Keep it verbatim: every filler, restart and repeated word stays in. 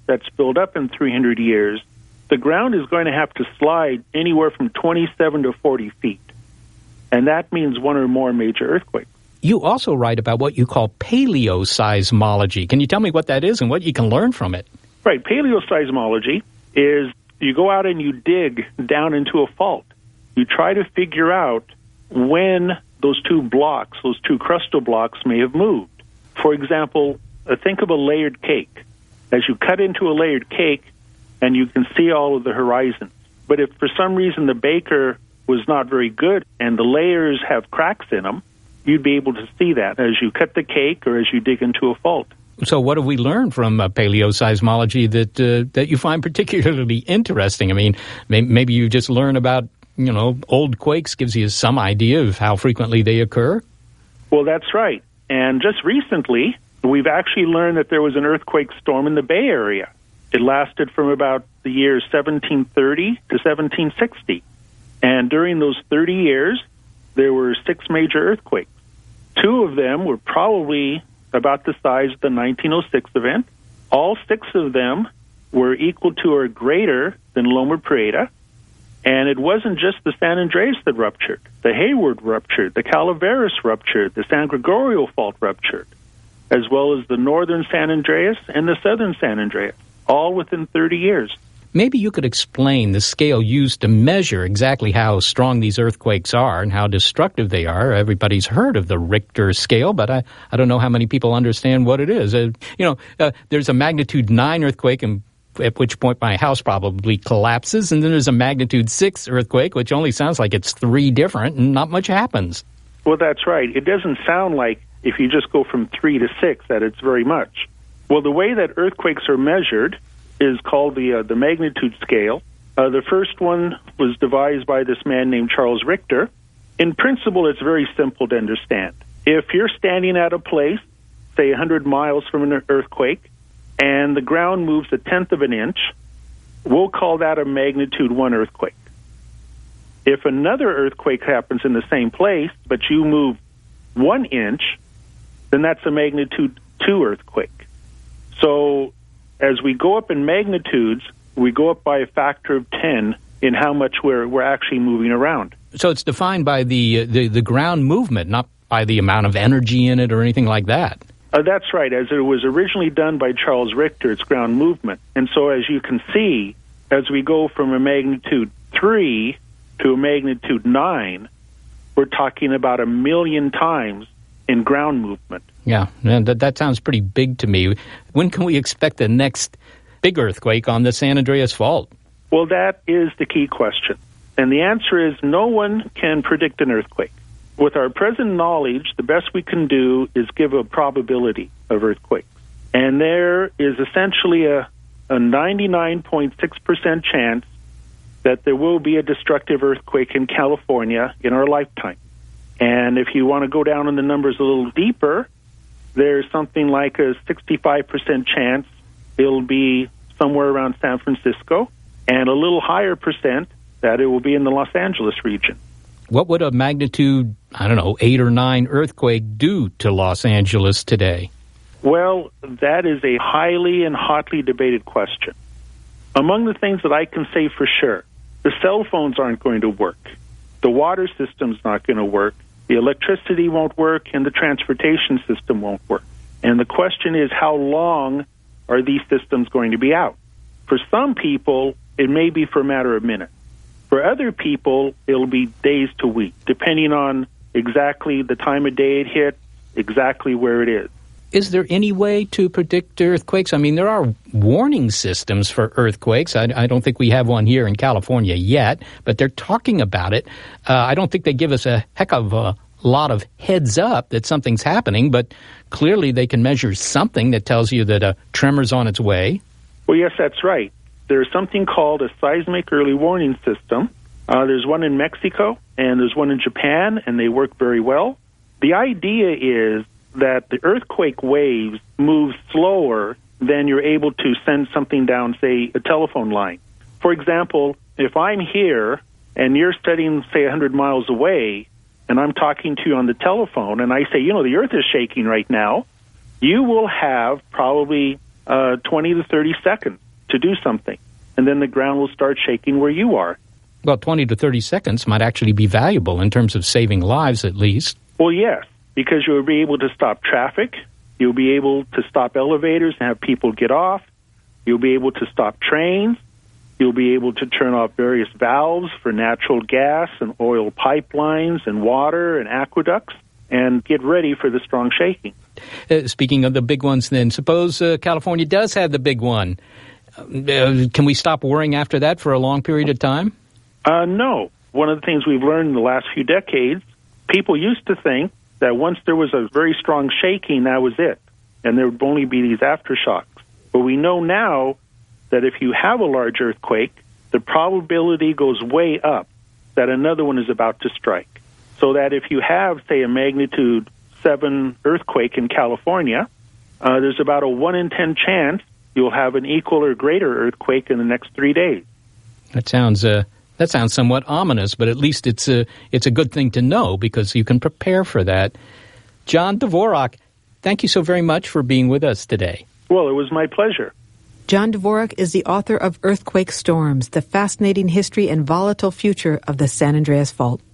that's built up in three hundred years, the ground is going to have to slide anywhere from twenty-seven to forty feet. And that means one or more major earthquakes. You also write about what you call paleoseismology. Can you tell me what that is and what you can learn from it? Right. Paleoseismology is you go out and you dig down into a fault. You try to figure out when those two blocks, those two crustal blocks may have moved. For example, uh, think of a layered cake. As you cut into a layered cake, and you can see all of the horizons. But if for some reason the baker was not very good and the layers have cracks in them, you'd be able to see that as you cut the cake or as you dig into a fault. So what have we learned from uh, paleoseismology that uh, that you find particularly interesting? I mean, may- maybe you just learn about, you know, old quakes, gives you some idea of how frequently they occur? Well, that's right. And just recently, we've actually learned that there was an earthquake storm in the Bay Area. It lasted from about the years seventeen thirty to seventeen sixty. And during those thirty years, there were six major earthquakes. Two of them were probably about the size of the nineteen oh six event. All six of them were equal to or greater than Loma Prieta. And it wasn't just the San Andreas that ruptured. The Hayward ruptured, the Calaveras ruptured, the San Gregorio Fault ruptured, as well as the northern San Andreas and the southern San Andreas, all within thirty years. Maybe you could explain the scale used to measure exactly how strong these earthquakes are and how destructive they are. Everybody's heard of the Richter scale, but I, I don't know how many people understand what it is. Uh, you know, uh, there's a magnitude nine earthquake, and at which point my house probably collapses, and then there's a magnitude six earthquake, which only sounds like it's three different, and not much happens. Well, that's right. It doesn't sound like if you just go from three to six that it's very much. Well, the way that earthquakes are measured is called the uh, the magnitude scale. Uh, the first one was devised by this man named Charles Richter. In principle, it's very simple to understand. If you're standing at a place, say one hundred miles from an earthquake, and the ground moves a tenth of an inch, we'll call that a magnitude one earthquake. If another earthquake happens in the same place, but you move one inch, then that's a magnitude two earthquake. So as we go up in magnitudes, we go up by a factor of ten in how much we're we're actually moving around. So it's defined by the the, the ground movement, not by the amount of energy in it or anything like that. Uh, that's right. As it was originally done by Charles Richter, it's ground movement. And so as you can see, as we go from a magnitude three to a magnitude nine, we're talking about a million times in ground movement. Yeah, and that, that sounds pretty big to me. When can we expect the next big earthquake on the San Andreas Fault? Well, that is the key question. And the answer is no one can predict an earthquake. With our present knowledge, the best we can do is give a probability of earthquakes. And there is essentially a, a ninety-nine point six percent chance that there will be a destructive earthquake in California in our lifetime. And if you want to go down in the numbers a little deeper, there's something like a sixty-five percent chance it'll be somewhere around San Francisco, and a little higher percent that it will be in the Los Angeles region. What would a magnitude, I don't know, eight or nine earthquake do to Los Angeles today? Well, that is a highly and hotly debated question. Among the things that I can say for sure, the cell phones aren't going to work. The water system's not going to work. The electricity won't work, and the transportation system won't work. And the question is, how long are these systems going to be out? For some people, it may be for a matter of minutes. For other people, it'll be days to weeks, depending on exactly the time of day it hit, exactly where it is. Is there any way to predict earthquakes? I mean, there are warning systems for earthquakes. I, I don't think we have one here in California yet, but they're talking about it. Uh, I don't think they give us a heck of a lot of heads up that something's happening, but clearly they can measure something that tells you that a tremor's on its way. Well, yes, that's right. There's something called a seismic early warning system. Uh, there's one in Mexico, and there's one in Japan, and they work very well. The idea is that the earthquake waves move slower than you're able to send something down, say, a telephone line. For example, if I'm here and you're studying, say, one hundred miles away, and I'm talking to you on the telephone, and I say, you know, the earth is shaking right now, you will have probably uh, twenty to thirty seconds to do something, and then the ground will start shaking where you are. Well, twenty to thirty seconds might actually be valuable in terms of saving lives, at least. Well, yes, because you'll be able to stop traffic. You'll be able to stop elevators and have people get off. You'll be able to stop trains. You'll be able to turn off various valves for natural gas and oil pipelines and water and aqueducts and get ready for the strong shaking. Uh, speaking of the big ones then, suppose uh, California does have the big one. Uh, can we stop worrying after that for a long period of time? Uh, no. One of the things we've learned in the last few decades, people used to think that once there was a very strong shaking, that was it, and there would only be these aftershocks. But we know now that if you have a large earthquake, the probability goes way up that another one is about to strike. So that if you have, say, a magnitude seven earthquake in California, uh, there's about a one in ten chance you'll have an equal or greater earthquake in the next three days. That sounds uh, that sounds somewhat ominous, but at least it's a, it's a good thing to know because you can prepare for that. John Dvorak, thank you so very much for being with us today. Well, it was my pleasure. John Dvorak is the author of Earthquake Storms, The Fascinating History and Volatile Future of the San Andreas Fault.